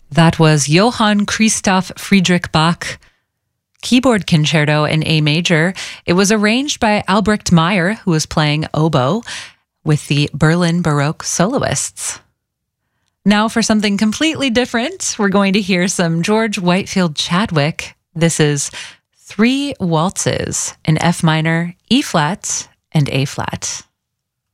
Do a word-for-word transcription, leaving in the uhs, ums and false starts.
That was Johann Christoph Friedrich Bach Keyboard Concerto in A major. It was arranged by Albrecht Meyer, who was playing oboe with the Berlin Baroque soloists. Now for something completely different, we're going to hear some George Whitefield Chadwick. This is Three Waltzes in F minor, E flat, and A flat.